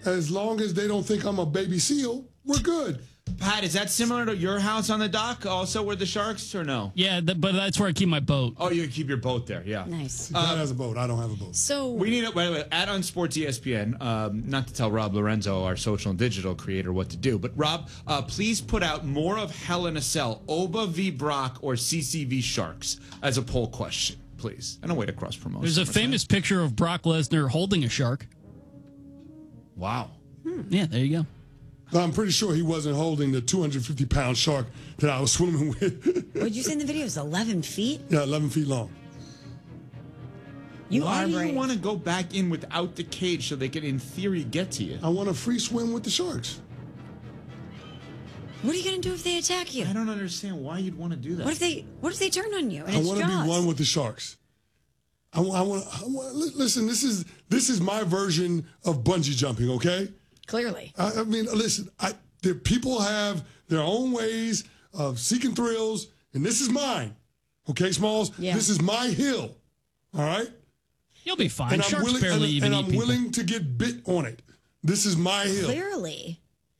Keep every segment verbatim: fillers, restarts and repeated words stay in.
as long as they don't think I'm a baby seal, we're good. Pat, is that similar to your house on the dock also where the sharks, or no? Yeah, th- but that's where I keep my boat. Oh, you keep your boat there, yeah. Nice. Pat um, has a boat. I don't have a boat. So we need it. Wait, wait, add on Sports E S P N. Um, not to tell Rob Lorenzo, our social and digital creator, what to do, but Rob, uh, please put out more of Hell in a Cell, Oba v Brock, or C C v Sharks as a poll question, please. And a way to cross promote. There's a famous picture of Brock Lesnar holding a shark. Wow. Hmm. Yeah, there you go. I'm pretty sure he wasn't holding the two hundred fifty pound shark that I was swimming with. what did you say in the video? It was eleven feet? Yeah, eleven feet long. You Why are do brave. you want to go back in without the cage so they can, in theory, get to you? I want a free swim with the sharks. What are you going to do if they attack you? I don't understand why you'd want to do that. What if they What if they turn on you? And I it's want to be Jaws? one with the sharks. I want. I want. I want listen, this is this is my version of bungee jumping. Okay. Clearly. I, I mean, listen. I the people have their own ways of seeking thrills, and this is mine. Okay, Smalls. Yeah. This is my hill. All right. You'll be fine. And I'm Sharks willing, barely and, even and eat I'm people. willing to get bit on it. This is my hill. Clearly.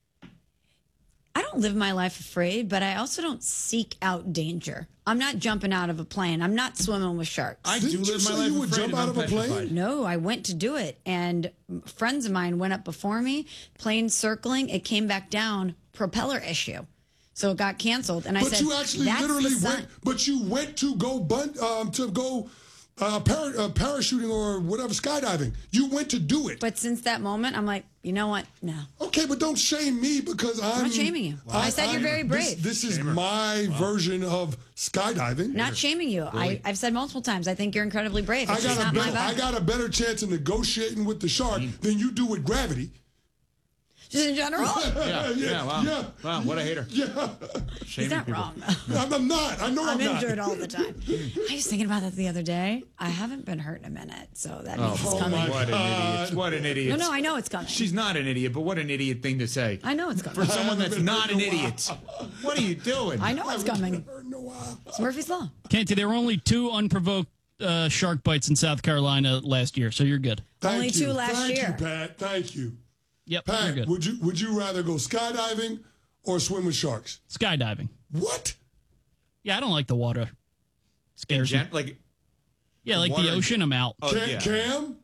I don't live my life afraid, but I also don't seek out danger. I'm not jumping out of a plane. I'm not swimming with sharks. I do Didn't you live say my life you would afraid jump and out I'm of a plane? petrified. No, I went to do it, and friends of mine went up before me, plane circling. It came back down, propeller issue. So it got canceled, and I But said, you actually "That's literally the sign." went. But you went to go bun, um, to go uh, para, uh, parachuting or whatever, skydiving. You went to do it. But since that moment, I'm like, you know what? No. Okay, but don't shame me because I'm, I'm not shaming you. I said you're very brave. This, this is my version of skydiving. Not shaming you. I, I've said multiple times, I think you're incredibly brave. I It's just got, not a my better, I vibe. got a better chance of negotiating with the shark than you do with gravity. Just in general? Yeah, yeah, wow. Yeah. Wow, what a hater. Yeah. He's not wrong. I'm, I'm not. I know I'm, I'm not. injured all the time. I was thinking about that the other day. I haven't been hurt in a minute, so that means it's Oh, coming. what an idiot. What an idiot. No, no, I know it's coming. She's not an idiot, but what an idiot thing to say. I know it's coming. For someone that's been not hurt an in a while. idiot. What are you doing? I know it's coming. Hurt in a while. It's Murphy's Law. Canty, there were only two unprovoked uh, shark bites in South Carolina last year, so you're good. Thank Only you. two last Thank year. you, Pat. Thank you. Yep, you're Pat, good. would you would you rather go skydiving or swim with sharks? Skydiving. What? Yeah, I don't like the water. In Scares me. gen- like, Yeah, like water- the ocean, I'm out. oh, Cam? yeah. Cam?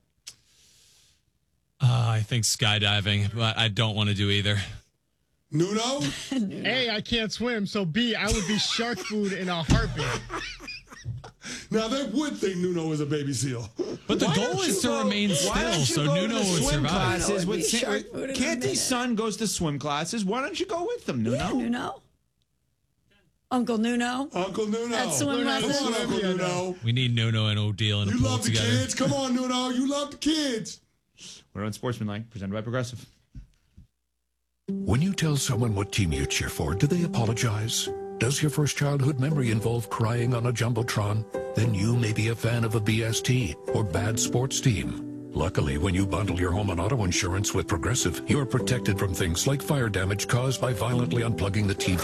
Uh, I think skydiving, but I don't want to do either. Nuno? A, I can't swim, so B, I would be shark food in a heartbeat. Now, they would think Nuno is a baby seal. But the Why goal don't is you to go- remain why still, don't you so go to Nuno the would swim survive. classes Nuno would with be Sa- shark food in a Canty's minute. son goes to swim classes. Why don't you go with them, Nuno? Yeah, Nuno. Uncle Nuno. Uncle Nuno. At swim Come lessons. on, Uncle Nuno. We need Nuno and Odile in a You pool love the together. kids. Come on, Nuno. You love the kids. We're on Sportsmanlike, presented by Progressive. When you tell someone what team you cheer for, do they apologize? Does your first childhood memory involve crying on a Jumbotron? Then you may be a fan of a B S T or bad sports team. Luckily, when you bundle your home and auto insurance with Progressive, you're protected from things like fire damage caused by violently unplugging the T V.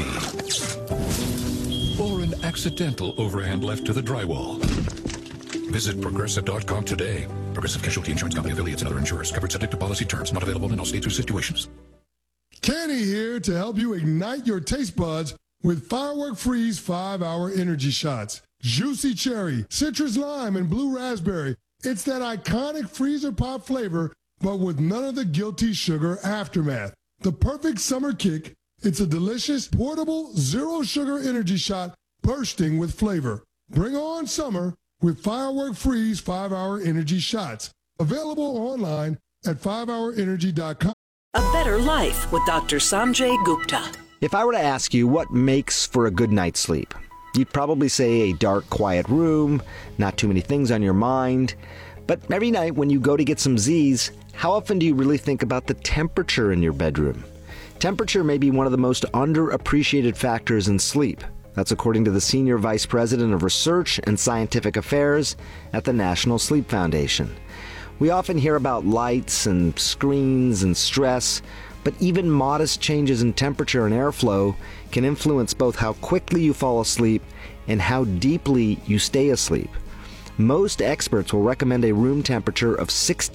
Or an accidental overhand left to the drywall. Visit Progressive dot com today. Progressive Casualty Insurance Company affiliates and other insurers covered subject to policy terms. Not available in all states or situations. Kenny here to help you ignite your taste buds with Firework Freeze five hour energy shots. Juicy cherry, citrus lime, and blue raspberry. It's that iconic freezer pop flavor, but with none of the guilty sugar aftermath. The perfect summer kick. It's a delicious, portable, zero sugar energy shot bursting with flavor. Bring on summer with Firework Freeze five hour energy shots. Available online at five hour energy dot com. A better life with Doctor Sanjay Gupta. If I were to ask you what makes for a good night's sleep, you'd probably say a dark, quiet room, not too many things on your mind. But every night when you go to get some Z's, how often do you really think about the temperature in your bedroom? Temperature may be one of the most underappreciated factors in sleep. That's according to the Senior Vice President of Research and Scientific Affairs at the National Sleep Foundation. We often hear about lights and screens and stress, but even modest changes in temperature and airflow can influence both how quickly you fall asleep and how deeply you stay asleep. Most experts will recommend a room temperature of sixty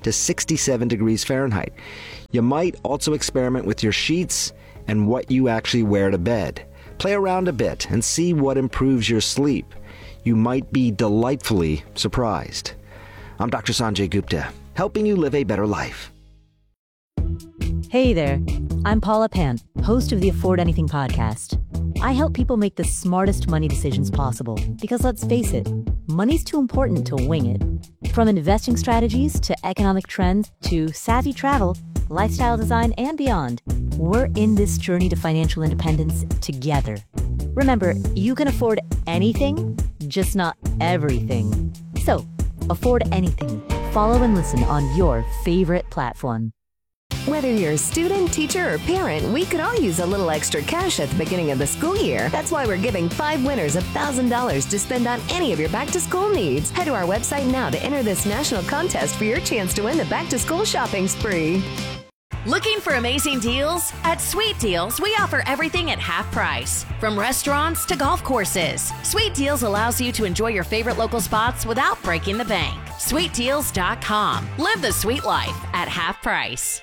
to sixty-seven degrees Fahrenheit. You might also experiment with your sheets and what you actually wear to bed. Play around a bit and see what improves your sleep. You might be delightfully surprised. I'm Doctor Sanjay Gupta, helping you live a better life. Hey there, I'm Paula Pant, host of the Afford Anything podcast. I help people make the smartest money decisions possible because, let's face it, money's too important to wing it. From investing strategies to economic trends to savvy travel, lifestyle design, and beyond, we're in this journey to financial independence together. Remember, you can afford anything, just not everything. So, afford anything. Follow and listen on your favorite platform. Whether you're a student, teacher, or parent, we could all use a little extra cash at the beginning of the school year. That's why we're giving five winners one thousand dollars to spend on any of your back-to-school needs. Head to our website now to enter this national contest for your chance to win the back-to-school shopping spree. Looking for amazing deals? At Sweet Deals, we offer everything at half price. From restaurants to golf courses, Sweet Deals allows you to enjoy your favorite local spots without breaking the bank. sweet deals dot com. Live the sweet life at half price.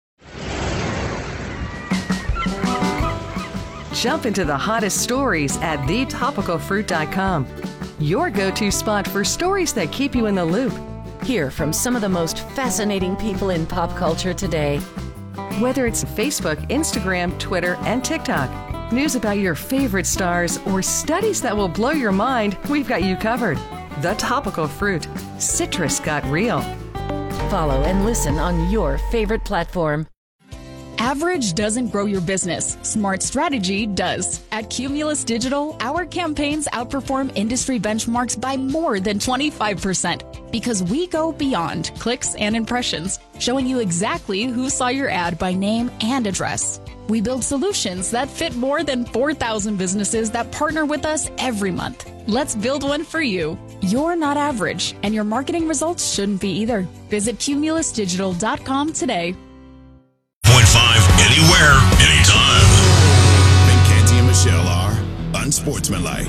Jump into the hottest stories at the topical fruit dot com. Your go-to spot for stories that keep you in the loop. Hear from some of the most fascinating people in pop culture today. Whether it's Facebook, Instagram, Twitter, and TikTok, news about your favorite stars, or studies that will blow your mind, we've got you covered. The Topical Fruit. Citrus got real. Follow and listen on your favorite platform. Average doesn't grow your business. Smart strategy does. At Cumulus Digital, our campaigns outperform industry benchmarks by more than twenty-five percent because we go beyond clicks and impressions, showing you exactly who saw your ad by name and address. We build solutions that fit more than four thousand businesses that partner with us every month. Let's build one for you. You're not average, and your marketing results shouldn't be either. Visit cumulus digital dot com today. point five anywhere, anytime. And Canty and Michelle are unsportsmanlike.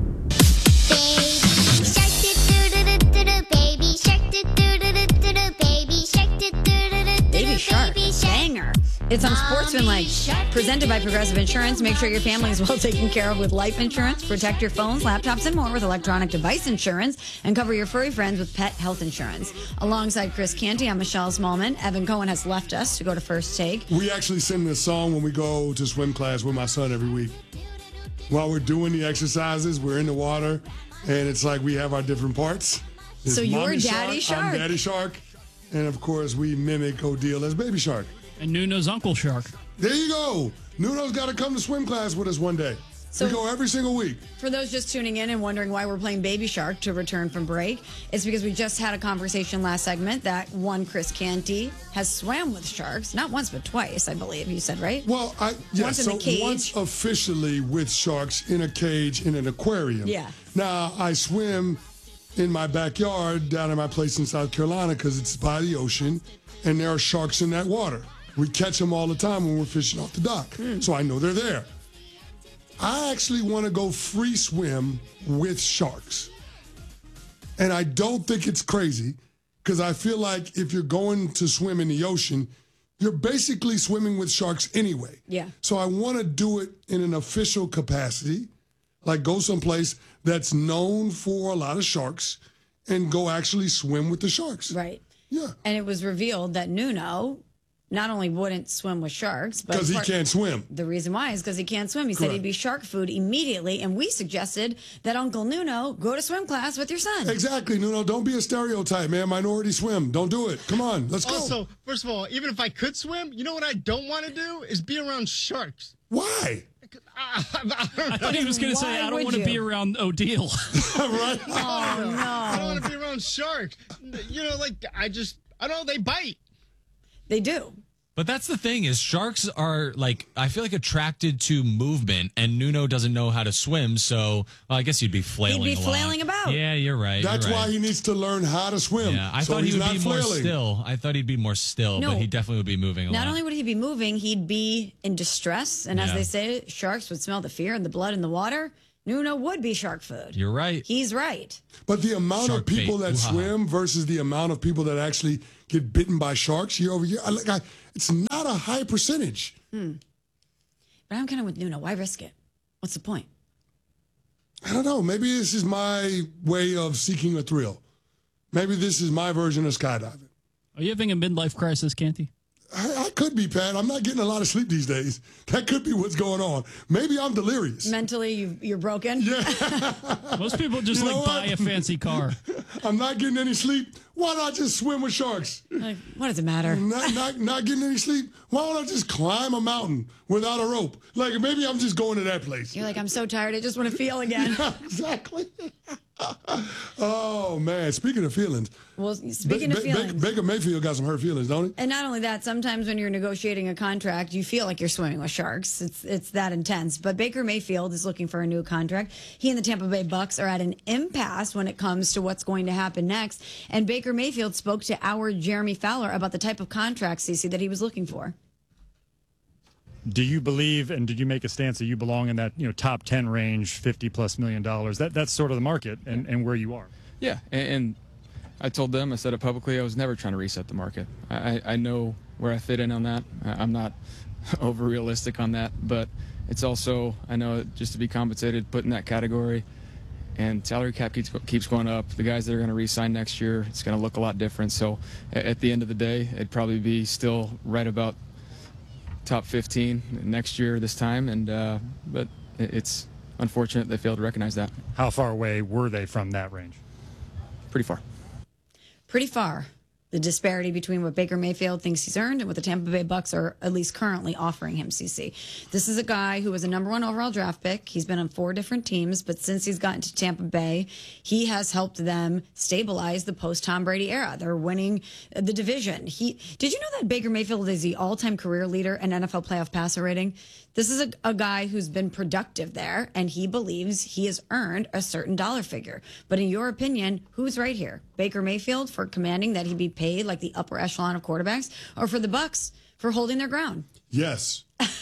Baby Shark, banger. It's Unsportsmanlike, presented by Progressive Insurance. Make sure your family is well taken care of with life insurance. Protect your phones, laptops, and more with electronic device insurance. And cover your furry friends with pet health insurance. Alongside Chris Canty, I'm Michelle Smallman. Evan Cohen has left us to go to First Take. We actually sing this song when we go to swim class with my son every week. While we're doing the exercises, we're in the water, and it's like we have our different parts. There's So you're Mommy Daddy Shark. I'm Daddy Shark. And, of course, we mimic Odile as Baby Shark. And Nuno's Uncle Shark. There you go. Nuno's got to come to swim class with us one day. So we go every single week. For those just tuning in and wondering why we're playing Baby Shark to return from break, it's because we just had a conversation last segment that one Chris Canty has swam with sharks. Not once, but twice, I believe you said, right? Well, I yes, once in so the cage. once officially with sharks in a cage in an aquarium. Yeah. Now, I swim in my backyard down at my place in South Carolina because it's by the ocean, and there are sharks in that water. We catch them all the time when we're fishing off the dock, mm. so I know they're there. I actually want to go free swim with sharks. And I don't think it's crazy because I feel like if you're going to swim in the ocean, you're basically swimming with sharks anyway. Yeah. So I want to do it in an official capacity, like go someplace that's known for a lot of sharks and go actually swim with the sharks. Right. Yeah. And it was revealed that Nuno not only wouldn't swim with sharks, but because he part, can't swim. The reason why is because he can't swim. He Correct. said he'd be shark food immediately, and we suggested that Uncle Nuno go to swim class with your son. Exactly, Nuno. Don't be a stereotype, man. Minority swim. Don't do it. Come on, let's go. Also, first of all, even if I could swim, you know what I don't want to do is be around sharks. Why? I, I, I, I thought he was going to say, I don't want to be around Odile. Right? Oh, no. I don't want to be around sharks. You know, like, I just, I don't know, they bite. They do. But that's the thing is sharks are like, I feel like attracted to movement, and Nuno doesn't know how to swim. So well, I guess you'd be flailing He'd be along. flailing about. Yeah, you're right. That's you're right. why he needs to learn how to swim. Yeah, I so thought he he's would not be flailing. more still. I thought he'd be more still, No. but he definitely would be moving along. Not only would he be moving, he'd be in distress. And as Yeah. they say, sharks would smell the fear and the blood in the water. Nuno would be shark food. You're right. He's right. But the amount Shark of people bait. that Ooh-ha. swim versus the amount of people that actually get bitten by sharks year over year. I, like, I, it's not a high percentage. Hmm. But I'm kind of with Nuno. Why risk it? What's the point? I don't know. Maybe this is my way of seeking a thrill. Maybe this is my version of skydiving. Are you having a midlife crisis, Canty? I, I could be, Pat. I'm not getting a lot of sleep these days. That could be what's going on. Maybe I'm delirious. Mentally, you, you're broken? Yeah. Most people just You like know buy what? a fancy car. I'm not getting any sleep. Why not just swim with sharks? Like, what does it matter? Not, not, not getting any sleep. Why don't I just climb a mountain without a rope? Like, maybe I'm just going to that place. You're like, I'm so tired. I just want to feel again. Yeah, exactly. Oh, man. Speaking of feelings. Well, speaking Ba- of Ba- feelings. Baker Mayfield got some hurt feelings, don't he? And not only that, sometimes when you're negotiating a contract, you feel like you're swimming with sharks. It's it's that intense. But Baker Mayfield is looking for a new contract. He and the Tampa Bay Bucks are at an impasse when it comes to what's going to happen next. And Baker Mayfield spoke to our Jeremy Fowler about the type of contract, Cece, that he was looking for. Do you believe, and did you make a stance that you belong in that, you know, top ten range, fifty plus million dollars? That that's sort of the market and, and where you are. Yeah, and, and I told them, I said it publicly, I was never trying to reset the market. I, I know where I fit in on that. I'm not over realistic on that, but it's also, I know just to be compensated, put in that category, and salary cap keeps keeps going up. The guys that are going to re-sign next year, it's going to look a lot different. So at the end of the day, it'd probably be still right about top fifteen next year this time, and uh, but it's unfortunate they failed to recognize that. How far away were they from that range? Pretty far. Pretty far. The disparity between what Baker Mayfield thinks he's earned and what the Tampa Bay Bucks are at least currently offering him, C C. This is a guy who was a number one overall draft pick. He's been on four different teams, but since he's gotten to Tampa Bay, he has helped them stabilize the post-Tom Brady era. They're winning the division. He Did you know that Baker Mayfield is the all-time career leader in N F L playoff passer rating? This is a, a guy who's been productive there, and he believes he has earned a certain dollar figure. But in your opinion, who's right here? Baker Mayfield for commanding that he be paid like the upper echelon of quarterbacks, or for the Bucks for holding their ground? Yes.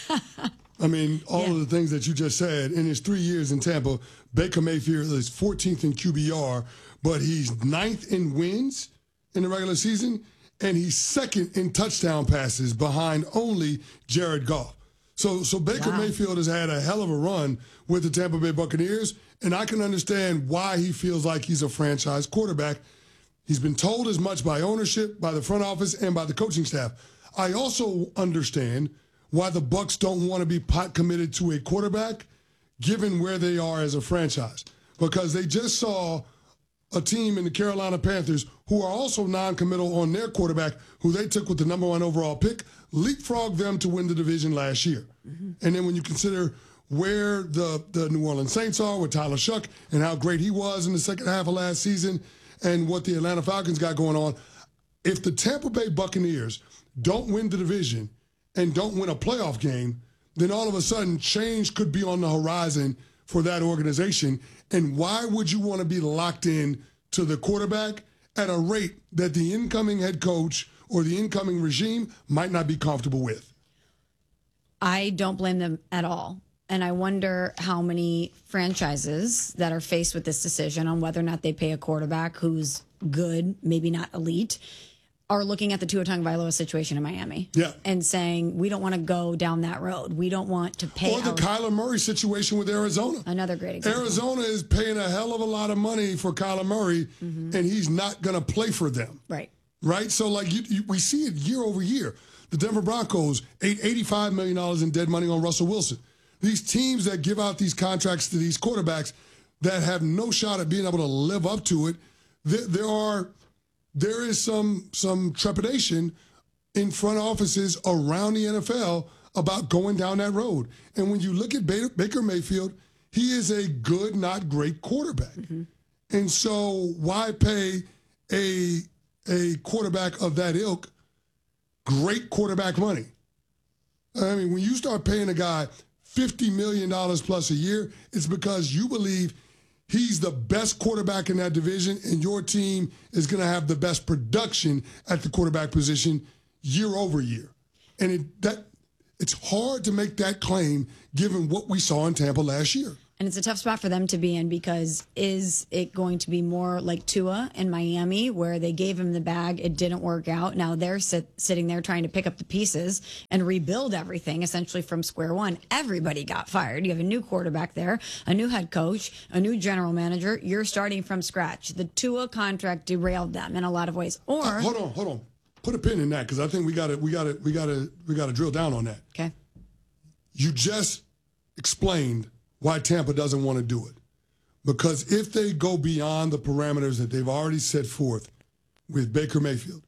I mean, all Yeah. of the things that you just said. In his three years in Tampa, Baker Mayfield is fourteenth in Q B R, but he's ninth in wins in the regular season, and he's second in touchdown passes behind only Jared Goff. So, so Baker Wow. Mayfield has had a hell of a run with the Tampa Bay Buccaneers, and I can understand why he feels like he's a franchise quarterback. He's been told as much by ownership, by the front office, and by the coaching staff. I also understand why the Bucs don't want to be pot committed to a quarterback, given where they are as a franchise, because they just saw a team in the Carolina Panthers who are also non-committal on their quarterback, who they took with the number one overall pick, leapfrog them to win the division last year. Mm-hmm. And then when you consider where the, the New Orleans Saints are with Tyler Shuck and how great he was in the second half of last season and what the Atlanta Falcons got going on, if the Tampa Bay Buccaneers don't win the division and don't win a playoff game, then all of a sudden change could be on the horizon for that organization. And why would you want to be locked in to the quarterback at a rate that the incoming head coach or the incoming regime might not be comfortable with? I don't blame them at all. And I wonder how many franchises that are faced with this decision on whether or not they pay a quarterback who's good, maybe not elite, are looking at the Tua Tagovailoa situation in Miami. Yeah. And saying, we don't want to go down that road. We don't want to pay. Or the our- Kyler Murray situation with Arizona. Another great example. Arizona is paying a hell of a lot of money for Kyler Murray, and he's not going to play for them. Right. Right? So, like, you, you, we see it year over year. The Denver Broncos, ate eighty-five million dollars in dead money on Russell Wilson. These teams that give out these contracts to these quarterbacks that have no shot at being able to live up to it, there, there are there is some some trepidation in front offices around the N F L about going down that road. And when you look at Baker, Baker Mayfield, he is a good, not great quarterback. Mm-hmm. And so why pay a a quarterback of that ilk great quarterback money? I mean, when you start paying a guy fifty million dollars plus a year, it's because you believe he's the best quarterback in that division and your team is going to have the best production at the quarterback position year over year. And it, that it's hard to make that claim given what we saw in Tampa last year. And it's a tough spot for them to be in because is it going to be more like Tua in Miami where they gave him the bag, it didn't work out. Now they're sit, sitting there trying to pick up the pieces and rebuild everything essentially from square one. Everybody got fired. You have a new quarterback there, a new head coach, a new general manager. You're starting from scratch. The Tua contract derailed them in a lot of ways. Or uh, hold on, hold on. Put a pin in that because I think we got to we got to we got to we got to drill down on that. Okay. You just explained why Tampa doesn't want to do it. Because if they go beyond the parameters that they've already set forth with Baker Mayfield,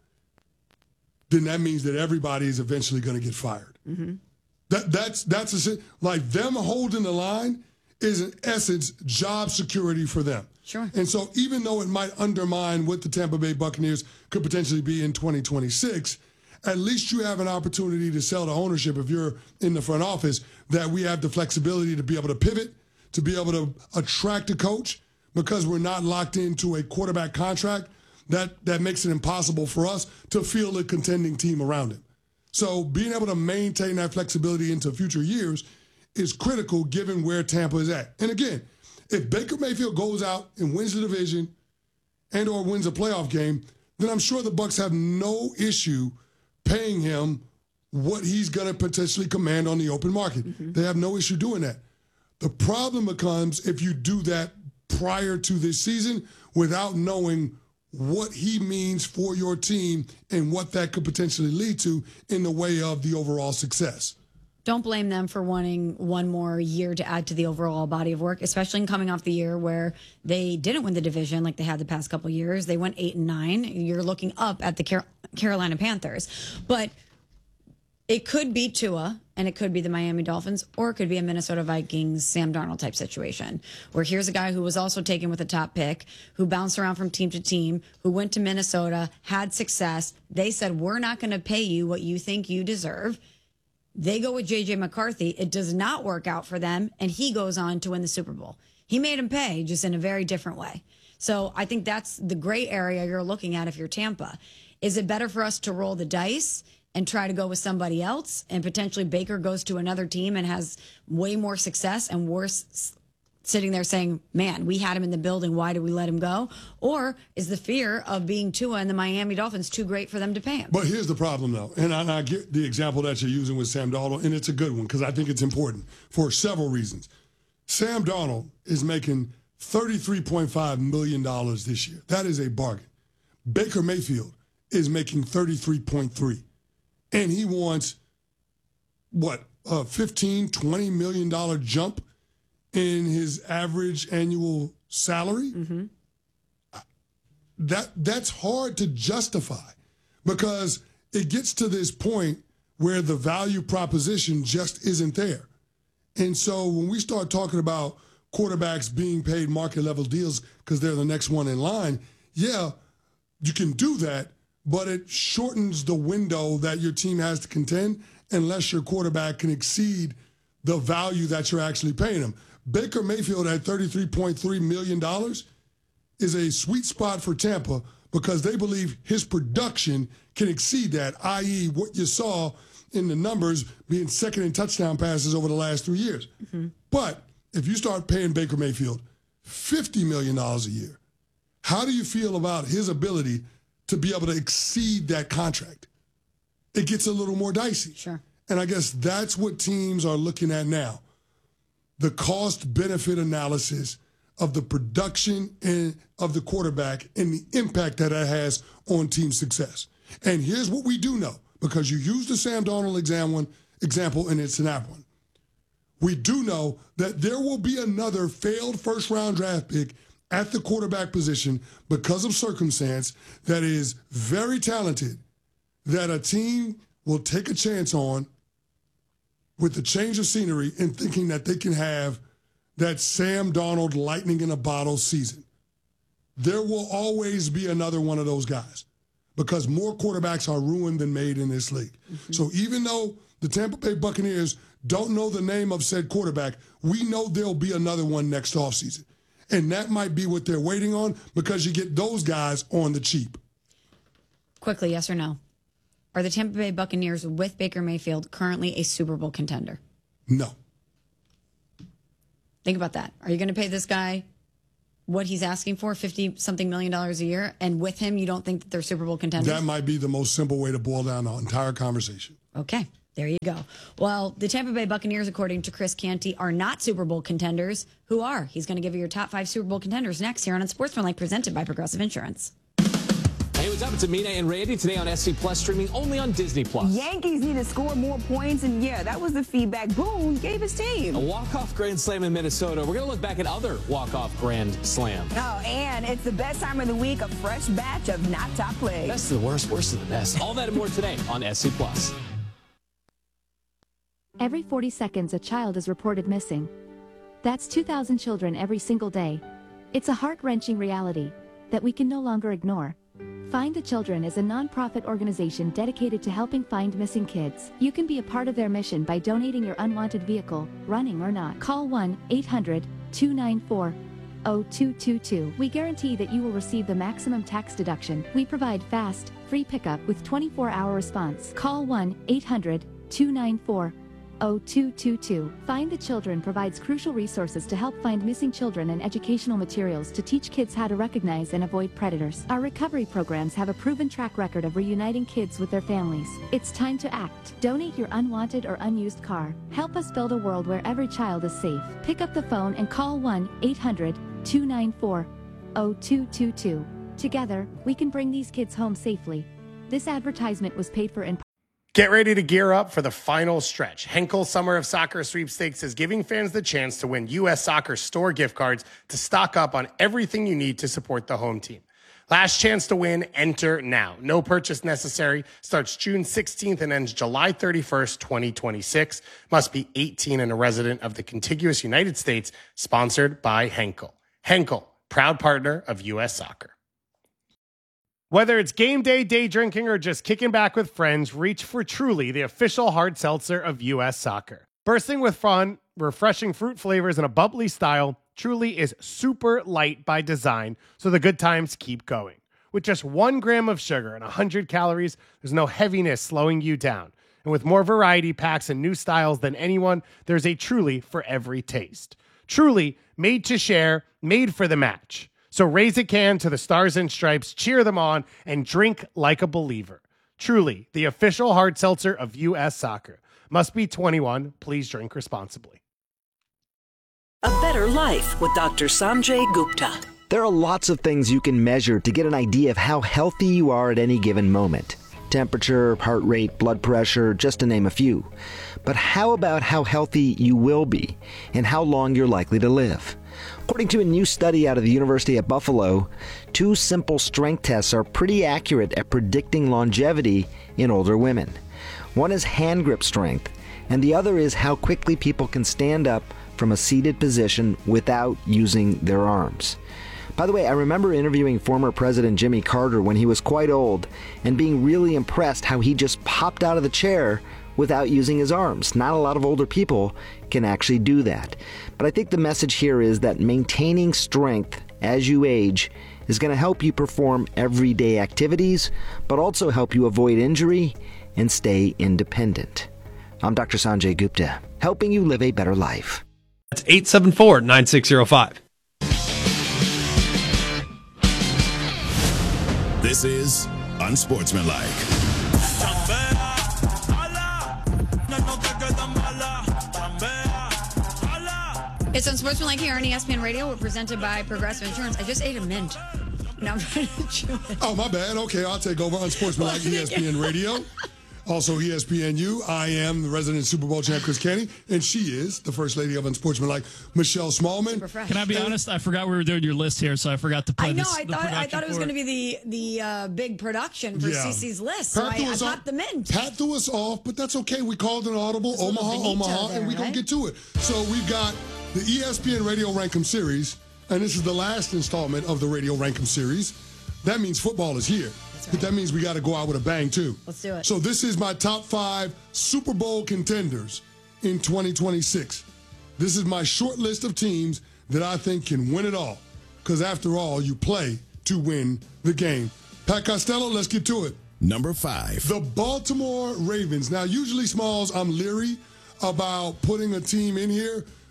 then that means that everybody is eventually going to get fired. Mm-hmm. That that's that's a, like them holding the line is in essence job security for them. Sure. And so even though it might undermine what the Tampa Bay Buccaneers could potentially be in twenty twenty-six, at least you have an opportunity to sell the ownership if you're in the front office that we have the flexibility to be able to pivot, to be able to attract a coach because we're not locked into a quarterback contract that, that makes it impossible for us to field a contending team around him. So being able to maintain that flexibility into future years is critical given where Tampa is at. And again, if Baker Mayfield goes out and wins the division and or wins a playoff game, then I'm sure the Bucs have no issue paying him what he's going to potentially command on the open market. Mm-hmm. They have no issue doing that. The problem becomes if you do that prior to this season without knowing what he means for your team and what that could potentially lead to in the way of the overall success. Don't blame them for wanting one more year to add to the overall body of work, especially in coming off the year where they didn't win the division like they had the past couple of years. They went eight and nine. You're looking up at the Car- Carolina Panthers. But it could be Tua and it could be the Miami Dolphins, or it could be a Minnesota Vikings, Sam Darnold type situation where here's a guy who was also taken with a top pick, who bounced around from team to team, who went to Minnesota, had success. They said, we're not going to pay you what you think you deserve. They go with J J McCarthy. It does not work out for them, and he goes on to win the Super Bowl. He made him pay, just in a very different way. So I think that's the gray area you're looking at if you're Tampa. Is it better for us to roll the dice and try to go with somebody else, and potentially Baker goes to another team and has way more success and worse sitting there saying, man, we had him in the building, why did we let him go? Or is the fear of being Tua and the Miami Dolphins too great for them to pay him? But here's the problem, though, and I, and I get the example that you're using with Sam Darnold, and it's a good one because I think it's important for several reasons. Sam Darnold is making thirty-three point five million dollars this year. That is a bargain. Baker Mayfield is making thirty-three point three, and he wants, what, a fifteen, twenty million dollars jump in his average annual salary. Mm-hmm. That that's hard to justify because it gets to this point where the value proposition just isn't there. And so when we start talking about quarterbacks being paid market level deals because they're the next one in line, yeah, you can do that, but it shortens the window that your team has to contend unless your quarterback can exceed the value that you're actually paying him. Baker Mayfield at thirty-three point three million dollars is a sweet spot for Tampa because they believe his production can exceed that, that is what you saw in the numbers being second in touchdown passes over the last three years. Mm-hmm. But if you start paying Baker Mayfield fifty million dollars a year, how do you feel about his ability to be able to exceed that contract? It gets a little more dicey. Sure. And I guess that's what teams are looking at now. The cost-benefit analysis of the production and of the quarterback and the impact that that has on team success. And here's what we do know, because you used the Sam Darnold exam one, example, and it's an app one. We do know that there will be another failed first-round draft pick at the quarterback position because of circumstance that is very talented, that a team will take a chance on with the change of scenery and thinking that they can have that Sam Darnold lightning in a bottle season. There will always be another one of those guys because more quarterbacks are ruined than made in this league. Mm-hmm. So even though the Tampa Bay Buccaneers don't know the name of said quarterback, we know there'll be another one next offseason. And that might be what they're waiting on because you get those guys on the cheap. Quickly, yes or no? Are the Tampa Bay Buccaneers with Baker Mayfield currently a Super Bowl contender? No. Think about that. Are you going to pay this guy what he's asking for, fifty something million dollars a year, and with him, you don't think that they're Super Bowl contenders? That might be the most simple way to boil down the entire conversation. Okay, there you go. Well, the Tampa Bay Buccaneers, according to Chris Canty, are not Super Bowl contenders. Who are? He's going to give you your top five Super Bowl contenders next here on Unsportsmanlike, presented by Progressive Insurance. Hey, what's up? It's Amina and Randy today on S C Plus, streaming only on Disney Plus. Yankees need to score more points, and yeah, that was the feedback Boone gave his team. A walk-off grand slam in Minnesota. We're going to look back at other walk-off grand slam. Oh, and it's the best time of the week, a fresh batch of not top plays. Best of the worst, worst of the best. All that and more today on S C Plus. Every forty seconds, a child is reported missing. That's two thousand children every single day. It's a heart-wrenching reality that we can no longer ignore. Find the Children is a non-profit organization dedicated to helping find missing kids. You can be a part of their mission by donating your unwanted vehicle, running or not. Call one eight hundred two nine four zero two two two. We guarantee that you will receive the maximum tax deduction. We provide fast, free pickup with twenty-four hour response. Call one eight hundred two nine four zero two two two. Find the Children provides crucial resources to help find missing children and educational materials to teach kids how to recognize and avoid predators. Our recovery programs have a proven track record of reuniting kids with their families. It's time to act. Donate your unwanted or unused car. Help us build a world where every child is safe. Pick up the phone and call one eight hundred two nine four zero two two two. Together, we can bring these kids home safely. This advertisement was paid for in Get ready to gear up for the final stretch. Henkel Summer of Soccer Sweepstakes is giving fans the chance to win U S Soccer store gift cards to stock up on everything you need to support the home team. Last chance to win, enter now. No purchase necessary. Starts June sixteenth and ends July thirty-first, twenty twenty-six. Must be eighteen and a resident of the contiguous United States. Sponsored by Henkel. Henkel, proud partner of U S Soccer. Whether it's game day, day drinking, or just kicking back with friends, reach for Truly, the official hard seltzer of U S Soccer. Bursting with fun, refreshing fruit flavors, and a bubbly style, Truly is super light by design, so the good times keep going. With just one gram of sugar and one hundred calories, there's no heaviness slowing you down. And with more variety packs and new styles than anyone, there's a Truly for every taste. Truly, made to share, made for the match. So raise a can to the Stars and Stripes, cheer them on, and drink like a believer. Truly, the official hard seltzer of U S Soccer. Must be twenty-one. Please drink responsibly. A Better Life with Doctor Sanjay Gupta. There are lots of things you can measure to get an idea of how healthy you are at any given moment. Temperature, heart rate, blood pressure, just to name a few. But how about how healthy you will be and how long you're likely to live? According to a new study out of the University at Buffalo, two simple strength tests are pretty accurate at predicting longevity in older women. One is hand grip strength, and the other is how quickly people can stand up from a seated position without using their arms. By the way, I remember interviewing former President Jimmy Carter when he was quite old and being really impressed how he just popped out of the chair without using his arms. Not a lot of older people can actually do that. But I think the message here is that maintaining strength as you age is going to help you perform everyday activities, but also help you avoid injury and stay independent. I'm Doctor Sanjay Gupta, helping you live a better life. That's eight seven four, nine six zero five. This is Unsportsmanlike. It's Unsportsmanlike here on E S P N Radio. We're presented by Progressive Insurance. I just ate a mint. Now I'm trying to chew it. Oh, my bad. Okay, I'll take over. Unsportsmanlike E S P N Radio. Also E S P N U. I am the resident Super Bowl champ, Chris Canty, and she is the first lady of Unsportsmanlike, Michelle Smallman. Can I be and, honest? I forgot we were doing your list here, so I forgot to play I know. this. I thought I thought it was going to be the the uh, big production for yeah. Cece's list, so Pat I, I popped the mint. Pat threw us off, but that's okay. We called an audible, There's Omaha, Omaha, there, and we're right? going to get to it. So we've got the E S P N Radio Rankum Series, and this is the last installment of the Radio Rankum Series. That means football is here. Right. But that means we got to go out with a bang, too. Let's do it. So this is my top five Super Bowl contenders in twenty twenty-six. This is my short list of teams that I think can win it all. Because after all, you play to win the game. Pat Costello, let's get to it. Number five. The Baltimore Ravens. Now, usually, Smalls, I'm leery about putting a team in here,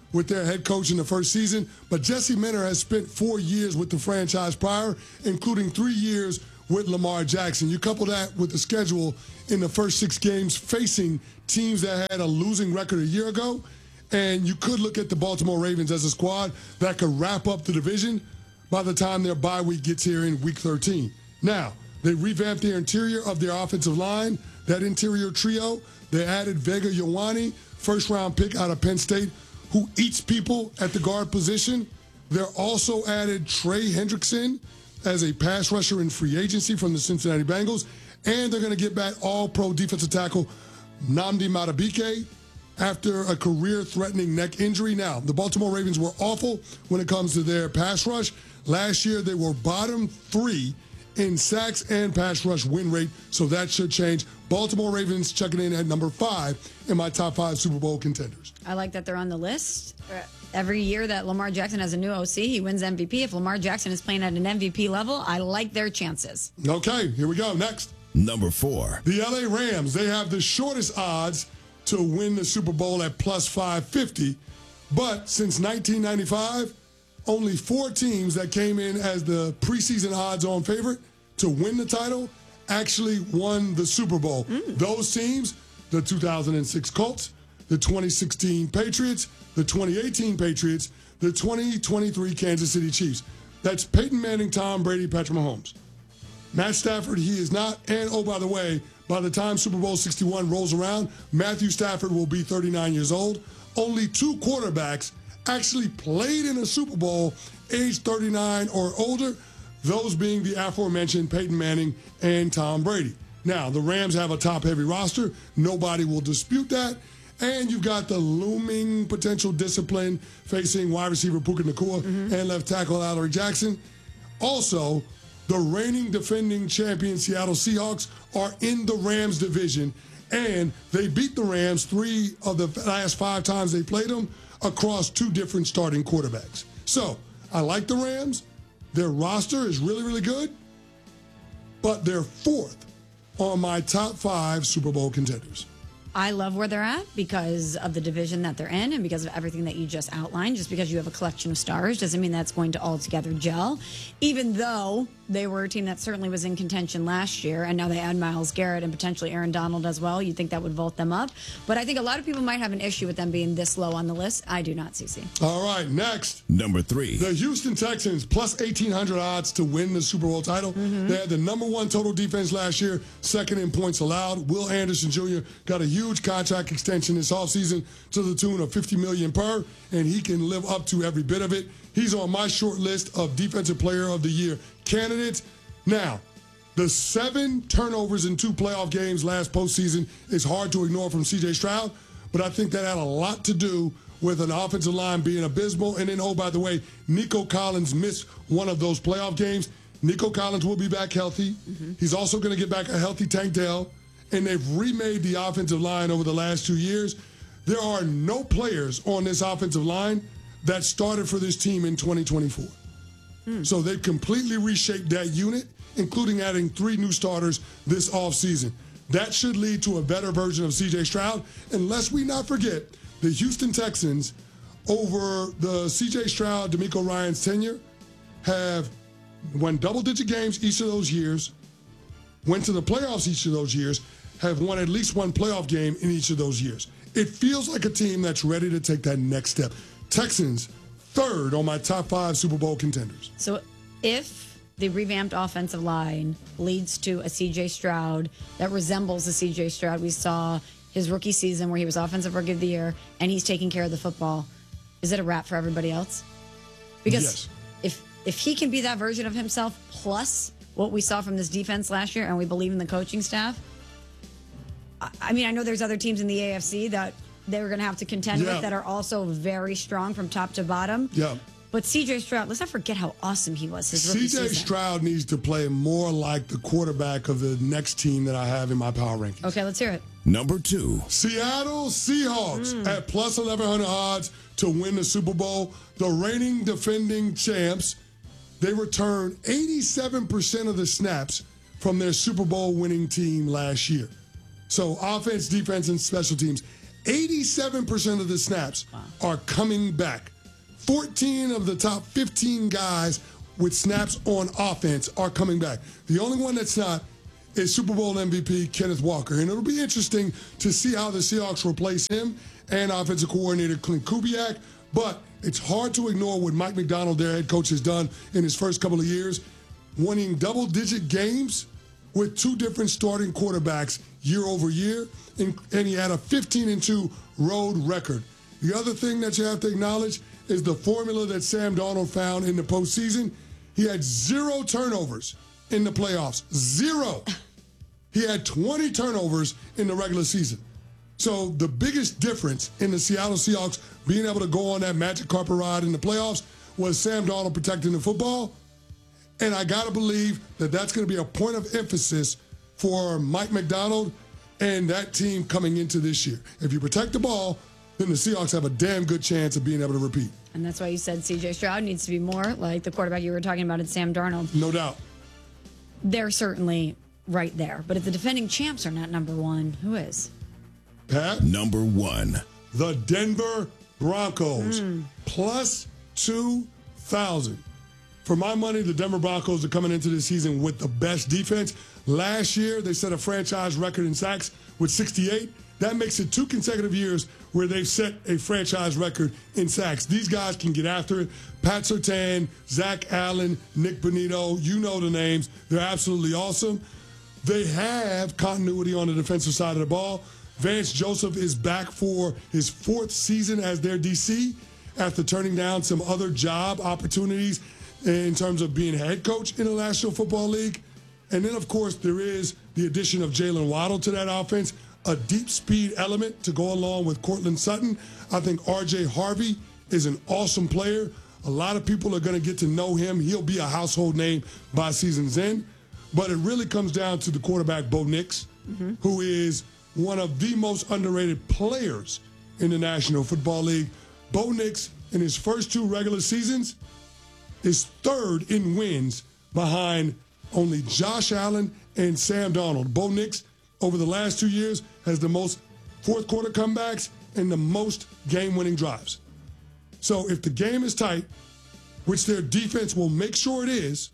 with their head coach in the first season, but Jesse Minter has spent four years with the franchise prior, including three years with Lamar Jackson. You couple that with the schedule in the first six games facing teams that had a losing record a year ago, and you could look at the Baltimore Ravens as a squad that could wrap up the division by the time their bye week gets here in week thirteen. Now, they revamped the interior of their offensive line, that interior trio. They added Vega Ioane, first-round pick out of Penn State, who eats people at the guard position. They're also added Trey Hendrickson as a pass rusher in free agency from the Cincinnati Bengals. And they're going to get back all-pro defensive tackle Nnamdi Madubuike after a career-threatening neck injury. Now, the Baltimore Ravens were awful when it comes to their pass rush. Last year, they were bottom three in sacks and pass rush win rate, so that should change. Baltimore Ravens checking in at number five in my top five Super Bowl contenders. I like that they're on the list. Every year that Lamar Jackson has a new O C, he wins M V P. If Lamar Jackson is playing at an M V P level, I like their chances. Okay, here we go. Next. Number four. The L A Rams. They have the shortest odds to win the Super Bowl at plus five fifty, but since nineteen ninety-five, only four teams that came in as the preseason odds-on favorite to win the title actually won the Super Bowl. Mm. Those teams, the two thousand six Colts, the twenty sixteen Patriots, the twenty eighteen Patriots, the twenty twenty-three Kansas City Chiefs. That's Peyton Manning, Tom Brady, Patrick Mahomes. Matt Stafford, he is not. And, oh, by the way, by the time Super Bowl sixty-one rolls around, Matthew Stafford will be thirty-nine years old. Only two quarterbacks actually played in a Super Bowl age thirty-nine or older, those being the aforementioned Peyton Manning and Tom Brady. Now, the Rams have a top-heavy roster. Nobody will dispute that. And you've got the looming potential discipline facing wide receiver Puka Nacua mm-hmm. and left tackle Alaric Jackson. Also, the reigning defending champion Seattle Seahawks are in the Rams division, and they beat the Rams three of the last five times they played them across two different starting quarterbacks. So, I like the Rams. Their roster is really, really good, but they're fourth on my top five Super Bowl contenders. I love where they're at because of the division that they're in and because of everything that you just outlined. Just because you have a collection of stars doesn't mean that's going to all together gel. Even though they were a team that certainly was in contention last year, and now they add Myles Garrett and potentially Aaron Donald as well. You'd think that would vault them up. But I think a lot of people might have an issue with them being this low on the list. I do not, Cece. All right, next. Number three. The Houston Texans, plus eighteen hundred odds to win the Super Bowl title. Mm-hmm. They had the number one total defense last year, second in points allowed. Will Anderson Junior got a huge contract extension this offseason to the tune of fifty million dollars per, and he can live up to every bit of it. He's on my short list of Defensive Player of the Year candidates. Now, the seven turnovers in two playoff games last postseason is hard to ignore from C J Stroud, but I think that had a lot to do with an offensive line being abysmal. And then, oh, by the way, Nico Collins missed one of those playoff games. Nico Collins will be back healthy. Mm-hmm. He's also going to get back a healthy Tank Dell. And they've remade the offensive line over the last two years. There are no players on this offensive line that started for this team in twenty twenty-four. Mm. So they've completely reshaped that unit, including adding three new starters this offseason. That should lead to a better version of C J Stroud. And lest we not forget, the Houston Texans, over the C J Stroud, DeMeco Ryans tenure, have won double-digit games each of those years, went to the playoffs each of those years, have won at least one playoff game in each of those years. It feels like a team that's ready to take that next step. Texans, third on my top five Super Bowl contenders. So if the revamped offensive line leads to a C J Stroud that resembles the C J Stroud we saw his rookie season where he was Offensive Rookie of the Year and he's taking care of the football, is it a wrap for everybody else? Because yes. if if he can be that version of himself plus what we saw from this defense last year and we believe in the coaching staff, I mean, I know there's other teams in the A F C that they're going to have to contend yeah. with that are also very strong from top to bottom. Yeah. But C J Stroud, let's not forget how awesome he was his rookie C J season. Stroud needs to play more like the quarterback of the next team that I have in my power rankings. Okay, let's hear it. Number two. Seattle Seahawks mm. at plus eleven hundred odds to win the Super Bowl. The reigning defending champs, they returned eighty-seven percent of the snaps from their Super Bowl winning team last year. So offense, defense, and special teams. eighty-seven percent of the snaps are coming back. fourteen of the top fifteen guys with snaps on offense are coming back. The only one that's not is Super Bowl M V P Kenneth Walker. And it'll be interesting to see how the Seahawks replace him and offensive coordinator Clint Kubiak. But it's hard to ignore what Mike Macdonald, their head coach, has done in his first couple of years, winning double-digit games with two different starting quarterbacks year over year, and, and he had a fifteen and two road record. The other thing that you have to acknowledge is the formula that Sam Darnold found in the postseason. He had zero turnovers in the playoffs. Zero. He had twenty turnovers in the regular season. So the biggest difference in the Seattle Seahawks being able to go on that magic carpet ride in the playoffs was Sam Darnold protecting the football. And I got to believe that that's going to be a point of emphasis for Mike Macdonald and that team coming into this year. If you protect the ball, then the Seahawks have a damn good chance of being able to repeat. And that's why you said C J Stroud needs to be more like the quarterback you were talking about in Sam Darnold. No doubt. They're certainly right there. But if the defending champs are not number one, who is? Pat? Number one. The Denver Broncos. Mm. Plus two thousand. For my money, the Denver Broncos are coming into this season with the best defense. Last year, they set a franchise record in sacks with sixty-eight. That makes it two consecutive years where they've set a franchise record in sacks. These guys can get after it. Pat Surtain, Zach Allen, Nick Bonito, you know the names. They're absolutely awesome. They have continuity on the defensive side of the ball. Vance Joseph is back for his fourth season as their D C after turning down some other job opportunities in terms of being head coach in the National Football League. And then, of course, there is the addition of Jalen Waddle to that offense, a deep speed element to go along with Cortland Sutton. I think R J Harvey is an awesome player. A lot of people are going to get to know him. He'll be a household name by season's end. But it really comes down to the quarterback, Bo Nix, mm-hmm. who is one of the most underrated players in the National Football League. Bo Nix, in his first two regular seasons, is third in wins behind only Josh Allen and Sam Darnold. Bo Nix, over the last two years, has the most fourth quarter comebacks and the most game-winning drives. So if the game is tight, which their defense will make sure it is,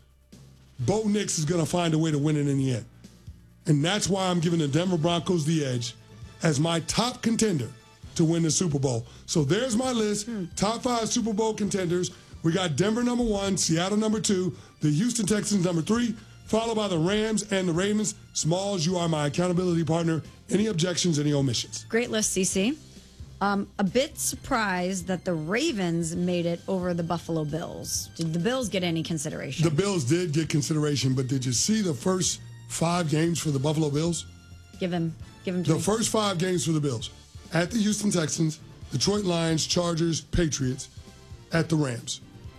Bo Nix is going to find a way to win it in the end. And that's why I'm giving the Denver Broncos the edge as my top contender to win the Super Bowl. So there's my list. Top five Super Bowl contenders. We got Denver number one, Seattle number two, the Houston Texans number three, followed by the Rams and the Ravens. Smalls, you are my accountability partner. Any objections, any omissions? Great list, C C. Um, a bit surprised that the Ravens made it over the Buffalo Bills. Did the Bills get any consideration? The Bills did get consideration, but did you see the first five games for the Buffalo Bills? Give him, give him. The first five games for the Bills: at the Houston Texans, Detroit Lions, Chargers, Patriots, at the Rams.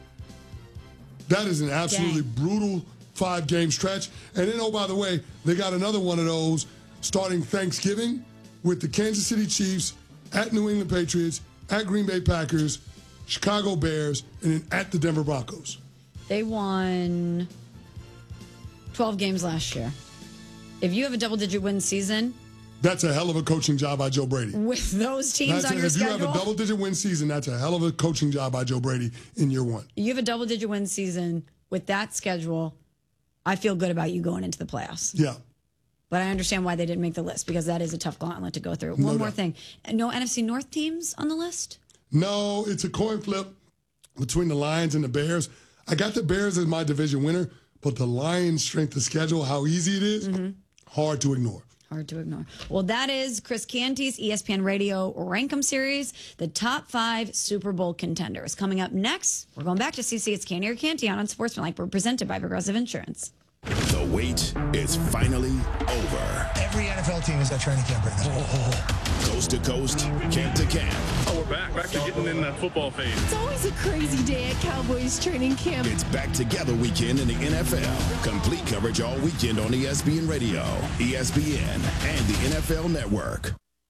That is an absolutely Dang. brutal five-game stretch. And then, oh, by the way, they got another one of those starting Thanksgiving with the Kansas City Chiefs, at New England Patriots, at Green Bay Packers, Chicago Bears, and then at the Denver Broncos. They won twelve games last year. If you have a double-digit win season, that's a hell of a coaching job by Joe Brady. With those teams that's on a, your if schedule. If you have a double-digit win season, that's a hell of a coaching job by Joe Brady in year one. You have a double-digit win season with that schedule, I feel good about you going into the playoffs. Yeah. But I understand why they didn't make the list, because that is a tough gauntlet to go through. No One more doubt. thing. No N F C North teams on the list? No, it's a coin flip between the Lions and the Bears. I got the Bears as my division winner, but the Lions' strength of schedule, how easy it is, mm-hmm. hard to ignore. Hard to ignore. Well, that is Chris Canty's E S P N Radio Rankum Series, the top five Super Bowl contenders. Coming up next, we're going back to C C. It's Canty or Canty on Unsportsmanlike. We're presented by Progressive Insurance. The wait is finally over. Every N F L team is at training camp right now. Oh. Coast to coast, camp to camp. Oh, we're back. Back to getting in the football phase. It's always a crazy day at Cowboys training camp. It's back together weekend in the N F L. Complete coverage all weekend on E S P N Radio, E S P N, and the N F L Network.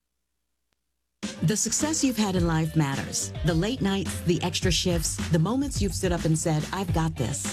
The success you've had in life matters. The late nights, the extra shifts, the moments you've stood up and said, I've got this.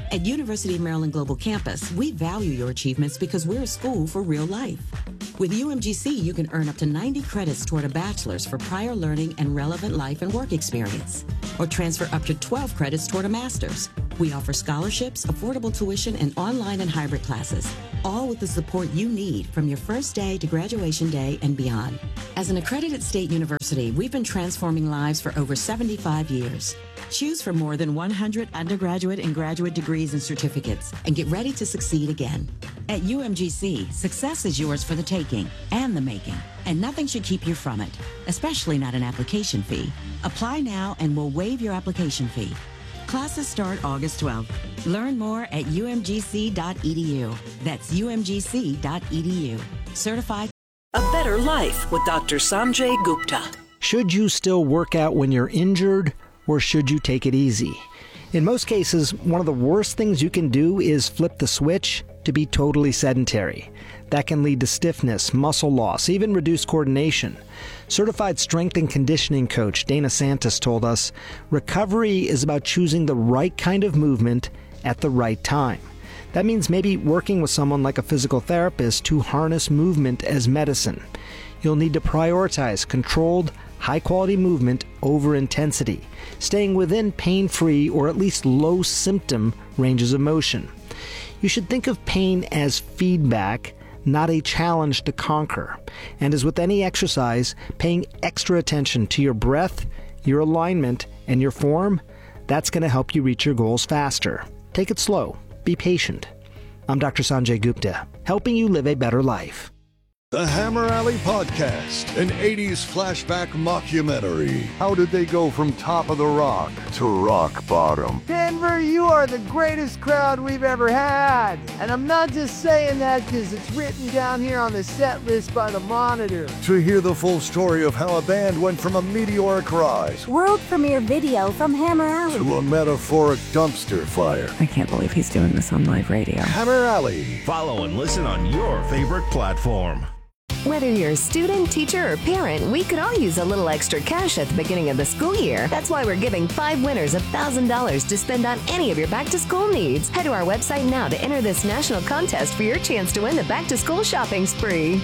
At University of Maryland Global Campus, we value your achievements because we're a school for real life. With U M G C, you can earn up to ninety credits toward a bachelor's for prior learning and relevant life and work experience, or transfer up to twelve credits toward a master's. We offer scholarships, affordable tuition, and online and hybrid classes, all with the support you need from your first day to graduation day and beyond. As an accredited state university, we've been transforming lives for over seventy-five years. Choose from more than one hundred undergraduate and graduate degrees and certificates, and get ready to succeed again. At U M G C, success is yours for the taking and the making, and nothing should keep you from it, especially not an application fee. Apply now and we'll waive your application fee. Classes start August twelfth. Learn more at U M G C dot E D U. That's U M G C dot E D U. Certified. A Better Life with Doctor Sanjay Gupta. Should you still work out when you're injured, or should you take it easy? In most cases, one of the worst things you can do is flip the switch to be totally sedentary. That can lead to stiffness, muscle loss, even reduced coordination. Certified strength and conditioning coach Dana Santos told us, recovery is about choosing the right kind of movement at the right time. That means maybe working with someone like a physical therapist to harness movement as medicine. You'll need to prioritize controlled, high-quality movement over intensity, staying within pain-free or at least low-symptom ranges of motion. You should think of pain as feedback, not a challenge to conquer. And as with any exercise, paying extra attention to your breath, your alignment, and your form, that's going to help you reach your goals faster. Take it slow. Be patient. I'm Doctor Sanjay Gupta, helping you live a better life. The Hammer Alley Podcast, an eighties flashback mockumentary. How did they go from top of the rock to rock bottom? Denver, you are the greatest crowd we've ever had. And I'm not just saying that because it's written down here on the set list by the Monitor. To hear the full story of how a band went from a meteoric rise, world premiere video from Hammer Alley, to a metaphoric dumpster fire. I can't believe he's doing this on live radio. Hammer Alley. Follow and listen on your favorite platform. Whether you're a student, teacher, or parent, we could all use a little extra cash at the beginning of the school year. That's why we're giving five winners one thousand dollars to spend on any of your back-to-school needs. Head to our website now to enter this national contest for your chance to win the back-to-school shopping spree.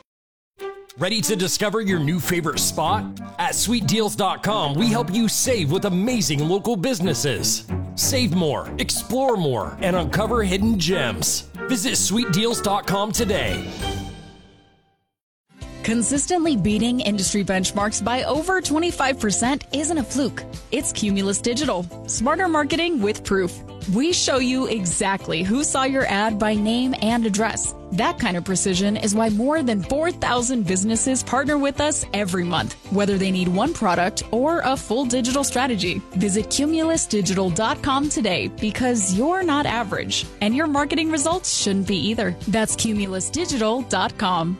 Ready to discover your new favorite spot? At sweet deals dot com, we help you save with amazing local businesses. Save more, explore more, and uncover hidden gems. Visit sweet deals dot com today. Consistently beating industry benchmarks by over twenty-five percent isn't a fluke. It's Cumulus Digital. Smarter marketing with proof. We show you exactly who saw your ad by name and address. That kind of precision is why more than four thousand businesses partner with us every month, whether they need one product or a full digital strategy. Visit Cumulus Digital dot com today because you're not average, and your marketing results shouldn't be either. That's Cumulus Digital dot com.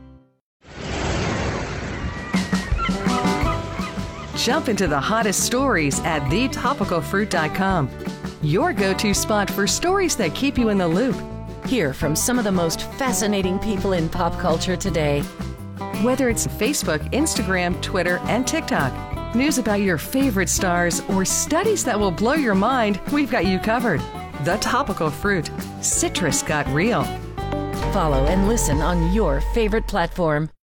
Jump into the hottest stories at the topical fruit dot com. Your go-to spot for stories that keep you in the loop. Hear from some of the most fascinating people in pop culture today. Whether it's Facebook, Instagram, Twitter, and TikTok, news about your favorite stars, or studies that will blow your mind, we've got you covered. The Topical Fruit. Citrus got real. Follow and listen on your favorite platform.